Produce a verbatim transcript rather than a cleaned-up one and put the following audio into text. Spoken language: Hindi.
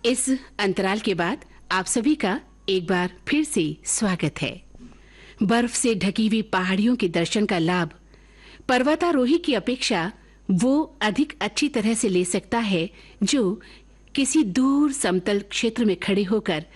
इस अंतराल के बाद आप सभी का एक बार फिर से स्वागत है। बर्फ से ढकी हुई पहाड़ियों के दर्शन का लाभ पर्वतारोही की अपेक्षा वो अधिक अच्छी तरह से ले सकता है जो किसी दूर समतल क्षेत्र में खड़े होकर